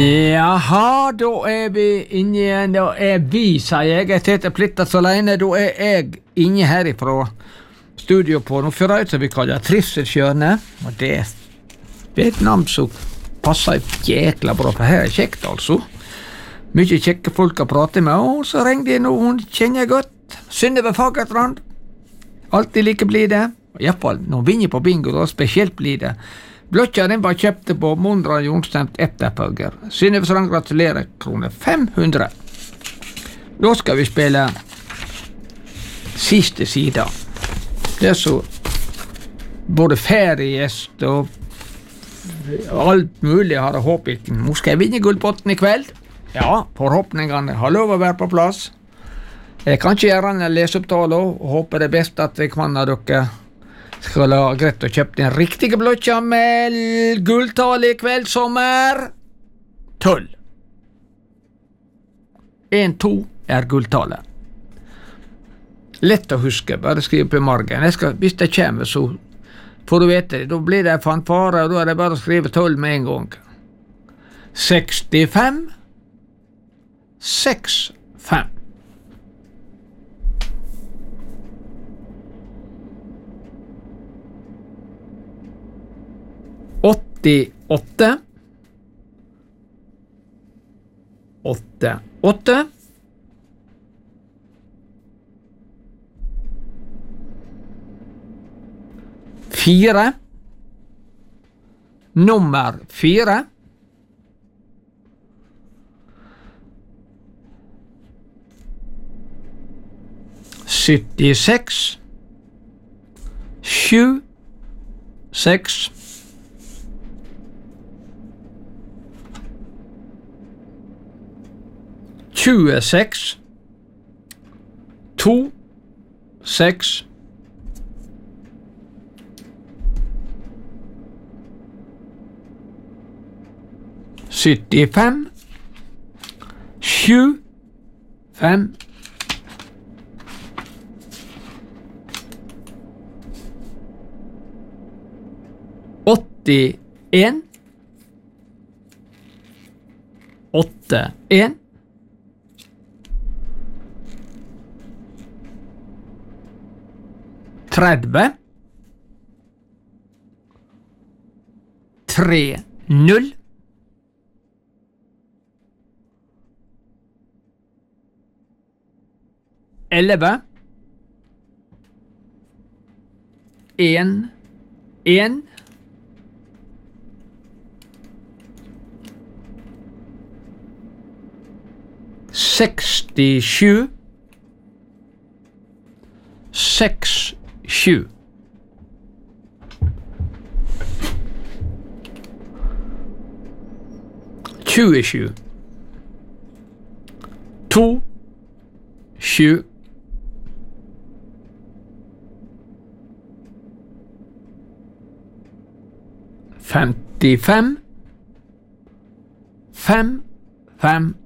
Jaha, da vi inne igjen. Da vi, sier jeg. Jeg heter Plittas alene. Da jeg inne herifra studio på noe forrøyd som vi kaller Trivselshjørnet. Og det er et navn som passer jækla bra, for her kjekt, altså. Mye kjekke folk å prate med, og så ringde jeg nå, hun kjenner jeg godt. Synnøve Fagerstrand. Alltid like blide. I hvert fall når hun vinner på bingo, da spesielt blide. Blokka den var kjøpte på Mondra Jonstemt etterfølger. Synnøve Strand gratulerer, kroner 500. Da skal vi spille siste sida. Det er så både feriegjest og alt mulig har jeg håpet. Nå skal jeg vinne gullpotten i kveld. Ja, forhåpningene har lov å være på plass. Jeg kan ikke gjøre en leseopptale og håper det beste at jeg kan av dere skal ha greit å kjøpe den riktige blokka med gulltale i kveld, som er 12. 1-2 er gulltale. Lett å huske, bare skriv på margen. Hvis det kommer, så får du vite det. Da blir det fanfare, og da er det bare å skrive 12 med en gang. 65 65 88 88 4 nummer 4 76 7 6 26 2 6 75 7 5 81 81 30 3 0 11 1 1 67 6 7 27 2 7 55 5 5